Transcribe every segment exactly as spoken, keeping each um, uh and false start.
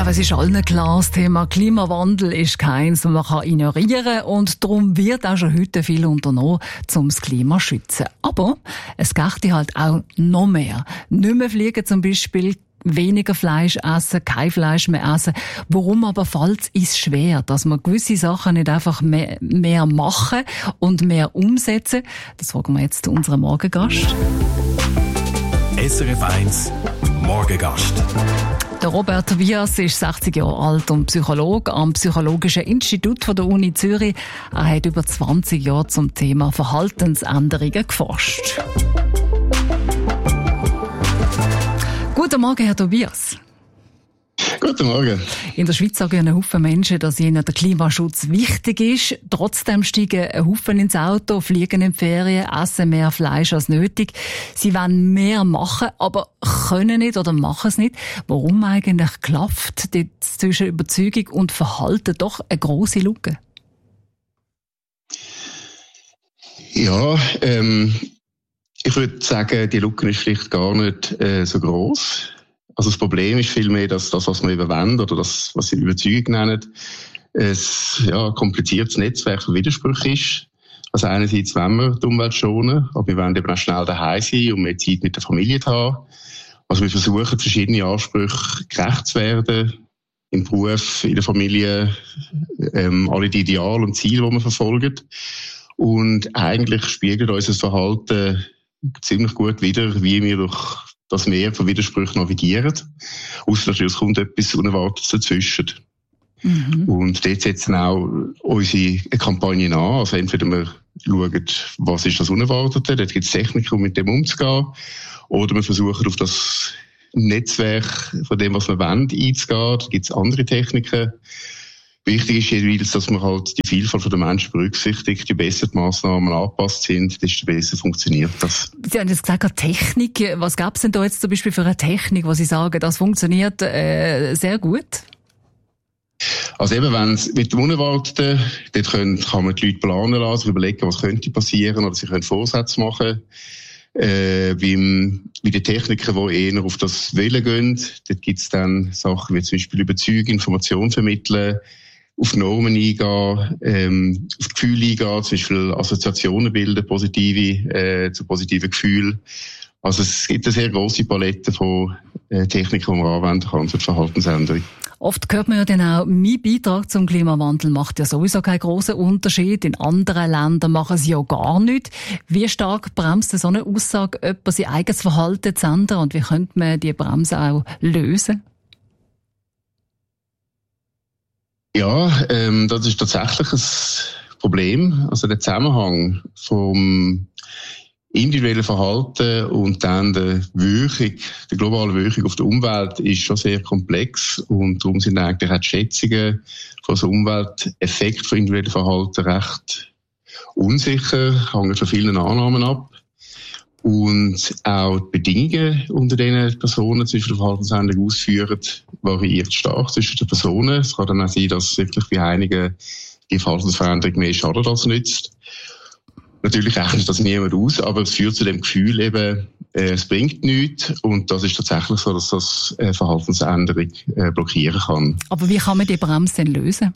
Ja, aber es ist allen klar, das Thema Klimawandel ist keins, das man kann ignorieren kann. Und darum wird auch schon heute viel unternommen, um das Klima zu schützen. Aber es geht halt auch noch mehr. Nicht mehr fliegen zum Beispiel, weniger Fleisch essen, kein Fleisch mehr essen. Warum aber fällt es schwer, dass man gewisse Sachen nicht einfach mehr, mehr machen und mehr umsetzen? Das fragen wir jetzt unseren Morgengast. S R F eins Morgengast. Der Robert Tobias ist sechzig Jahre alt und Psychologe am Psychologischen Institut von der Uni Zürich. Er hat über zwanzig Jahre zum Thema Verhaltensänderungen geforscht. Guten Morgen, Herr Tobias. Guten Morgen. In der Schweiz sagen ein Haufen Menschen, dass ihnen der Klimaschutz wichtig ist. Trotzdem steigen ein Haufen ins Auto, fliegen in die Ferien, essen mehr Fleisch als nötig. Sie wollen mehr machen, aber können nicht oder machen es nicht. Warum eigentlich klafft dort zwischen Überzeugung und Verhalten doch eine grosse Lücke? Ja, ähm, ich würde sagen, die Lücke ist vielleicht gar nicht äh, so gross. Also das Problem ist vielmehr, dass das, was man eben wollen, oder das, was sie Überzeugung nennen, ein ja, kompliziertes Netzwerk von Widersprüchen ist. Also einerseits wollen wir die Umwelt schonen, aber wir wollen eben auch schnell daheim sein und mehr Zeit mit der Familie zu haben. Also wir versuchen, verschiedene Ansprüche gerecht zu werden, im Beruf, in der Familie, ähm, alle die Ideale und Ziele, die wir verfolgen. Und eigentlich spiegelt unser Verhalten ziemlich gut wider, wie wir durch das Meer von Widersprüchen navigieren. Ausser natürlich kommt etwas Unerwartetes dazwischen. Mhm. Und dort setzen auch unsere Kampagnen an. Also entweder wir schauen, was ist das Unerwartete, dort gibt es Techniken, um mit dem umzugehen. Oder wir versuchen auf das Netzwerk von dem, was wir wollen, einzugehen. Da gibt es andere Techniken. Wichtig ist jeweils, dass man halt die Vielfalt der Menschen berücksichtigt. Je besser die Massnahmen angepasst sind, desto besser funktioniert das. Sie haben jetzt gesagt, Technik. Was gab es denn da jetzt zum Beispiel für eine Technik, wo Sie sagen, das funktioniert äh, sehr gut? Also eben, wenn es mit dem Unerwarteten, dort können, kann man die Leute planen lassen, überlegen, was könnte passieren, oder sie können Vorsätze machen. Äh, beim, bei den Techniken, die eher auf das Wollen gehen, dort gibt es dann Sachen wie zum Beispiel Überzeugung, Information vermitteln, auf Normen eingehen, ähm, auf Gefühle eingehen, zum Beispiel Assoziationen bilden, positive, äh, zu positiven Gefühlen. Also es gibt eine sehr grosse Palette von äh, Techniken, die man anwenden kann für die Verhaltensänderung. Oft hört man ja dann auch, mein Beitrag zum Klimawandel macht ja sowieso keinen grossen Unterschied. In anderen Ländern machen sie ja gar nichts. Wie stark bremst so eine Aussage, jemand sein eigenes Verhalten zu ändern? Und wie könnte man diese Bremse auch lösen? Ja, ähm, das ist tatsächlich ein Problem. Also der Zusammenhang vom individuellen Verhalten und dann der Wirkung, der globalen Wirkung auf die Umwelt ist schon sehr komplex und darum sind eigentlich auch die Schätzungen von so Umwelteffekten von individuellen Verhalten recht unsicher, hängen von vielen Annahmen ab. Und auch die Bedingungen, unter denen Personen zwischen der Verhaltensänderung ausführen, variieren stark zwischen den Personen. Es kann dann auch sein, dass wirklich bei einigen die Verhaltensveränderung mehr schadet als nützt. Natürlich rechnet das niemand aus, aber es führt zu dem Gefühl eben, äh, es bringt nichts. Und das ist tatsächlich so, dass das äh, Verhaltensänderung äh, blockieren kann. Aber wie kann man die Bremse denn lösen?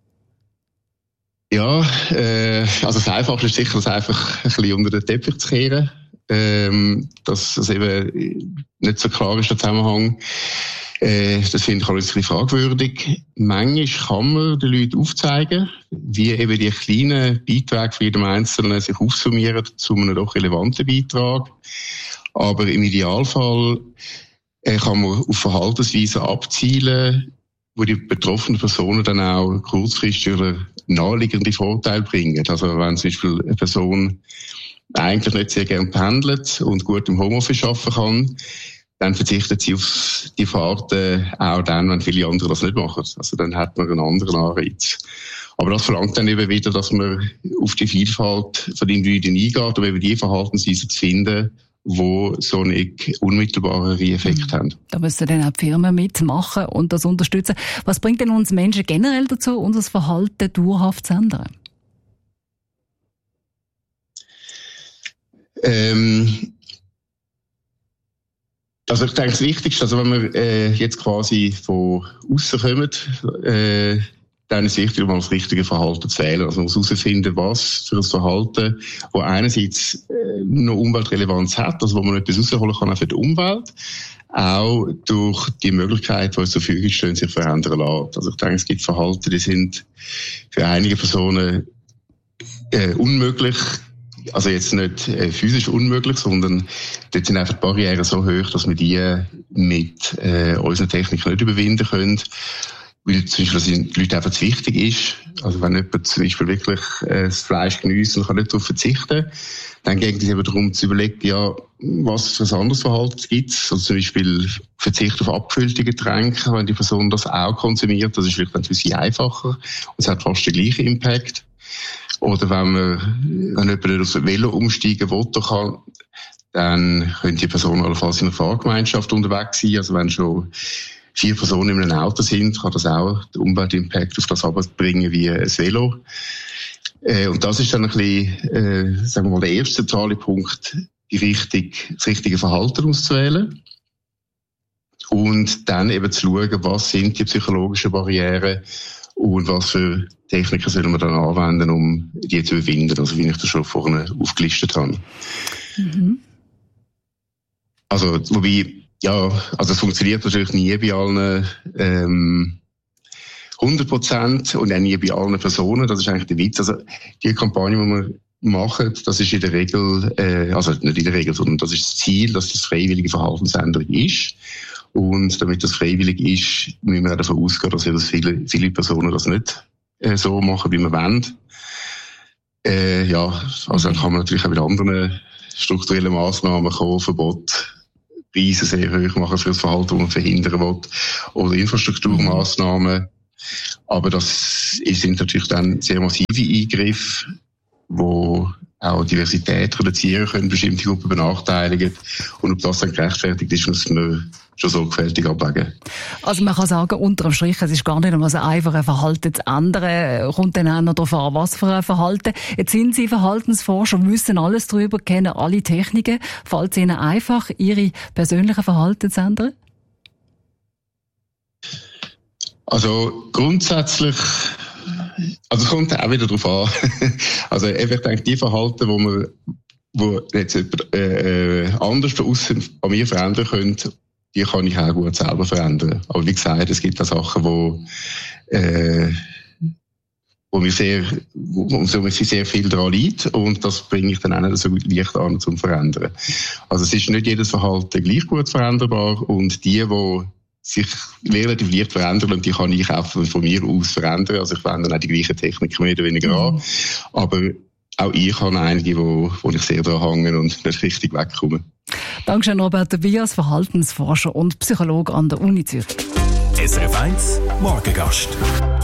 Ja, äh, also das Einfachste ist sicher, das einfach ein bisschen unter den Teppich zu kehren. Ähm, dass das eben nicht so klar ist, der Zusammenhang. Äh, das finde ich alles ein bisschen fragwürdig. Manchmal kann man den Leuten aufzeigen, wie eben die kleinen Beiträge von jedem Einzelnen sich aufsummieren zu einem doch relevanten Beitrag. Aber im Idealfall äh, kann man auf Verhaltensweisen abzielen, wo die betroffenen Personen dann auch kurzfristig oder naheliegende Vorteile bringen. Also wenn zum Beispiel eine Person eigentlich nicht sehr gerne pendelt und gut im Homeoffice arbeiten kann, dann verzichtet sie auf die Fahrten auch dann, wenn viele andere das nicht machen. Also dann hat man einen anderen Anreiz. Aber das verlangt dann eben wieder, dass man auf die Vielfalt von den Individuen eingeht, um eben die Verhaltensweisen zu finden, die so einen unmittelbaren Effekt haben. Da müssen dann auch die Firmen mitmachen und das unterstützen. Was bringt denn uns Menschen generell dazu, unser Verhalten dauerhaft zu ändern? Ähm, Also ich denke, das Wichtigste, also wenn wir äh, jetzt quasi von außen kommen, äh, dann ist es wichtig, um das richtige Verhalten zu wählen. Also man muss herausfinden, was für ein Verhalten, das einerseits äh, noch Umweltrelevanz hat, also wo man etwas rausholen kann auch für die Umwelt, auch durch die Möglichkeit, die uns zur Verfügung stehen, sich verändern lässt. Also ich denke, es gibt Verhalten, die sind für einige Personen äh, unmöglich. Also jetzt nicht äh, physisch unmöglich, sondern dort sind einfach die Barrieren so hoch, dass wir die mit äh, unseren Techniken nicht überwinden können. Weil zum Beispiel dass die Leute einfach zu wichtig ist. Also wenn jemand zum Beispiel wirklich äh, das Fleisch genießt und kann nicht darauf verzichten, dann geht es eben darum zu überlegen, ja, was für ein anderes Verhalten gibt es. Also zum Beispiel Verzicht auf abgefüllte Getränke, wenn die Person das auch konsumiert, das ist vielleicht ein bisschen einfacher und es hat fast den gleichen Impact. Oder wenn man, wenn jemand nicht aufs Velo umsteigen will, kann, dann könnte die Person allenfalls in einer Fahrgemeinschaft unterwegs sein. Also wenn schon vier Personen in einem Auto sind, kann das auch den Umweltimpact auf das runterbringen wie ein Velo. Äh, und das ist dann ein bisschen, äh, sagen wir mal, der erste zentrale Punkt, die richtig, das richtige Verhalten auszuwählen. Und dann eben zu schauen, was sind die psychologischen Barrieren und was für Techniken sollen wir dann anwenden, um die zu überwinden, also wie ich das schon vorne aufgelistet habe. Mhm. Also, wobei, ja, also es funktioniert natürlich nie bei allen ähm, hundert Prozent und auch nie bei allen Personen, das ist eigentlich der Witz. Also die Kampagne, die wir machen, das ist in der Regel, äh, also nicht in der Regel, sondern das ist das Ziel, dass das freiwillige Verhaltensänderung ist. Und damit das freiwillig ist, müssen wir auch davon ausgehen, dass viele, viele Personen das nicht äh, so machen, wie wir wollen. Äh, ja, also dann kann man natürlich auch mit anderen strukturellen Massnahmen kommen, Verbot, Preise sehr hoch machen für das Verhalten, das man verhindern will, oder Infrastrukturmaßnahmen. Aber das sind natürlich dann sehr massive Eingriffe, wo auch Diversität reduzieren können, bestimmte Gruppen benachteiligen. Und ob das dann gerechtfertigt ist, muss man schon sorgfältig abwägen. Also man kann sagen, unterm Strich, es ist gar nicht einmal so einfach, ein Verhalten zu ändern. Kommt dann auch noch darauf an, was für ein Verhalten. Jetzt sind Sie Verhaltensforscher, wissen alles darüber, kennen alle Techniken. Fällt es Ihnen einfach, Ihre persönlichen Verhalten zu ändern? Also grundsätzlich, also es kommt auch wieder darauf an. Also ich denke, die Verhalten, wo man, wo jetzt jemand äh, anders von außen bei mir verändern könnte, die kann ich auch gut selber verändern. Aber wie gesagt, es gibt auch Sachen, wo, äh, wo mir sehr, wo, wo mir sehr viel daran liegt und das bringe ich dann auch nicht so leicht an zum Verändern. Also es ist nicht jedes Verhalten gleich gut veränderbar und die, die sich relativ leicht verändern und die kann ich auch von mir aus verändern. Also ich wende dann auch die gleichen Techniken mehr oder weniger an. Aber auch ich habe einige, wo, wo ich sehr daran hänge und nicht richtig wegkomme. Dankeschön, Robert Tobias, Verhaltensforscher und Psychologe an der Uni Zürich. S R F eins Morgengast.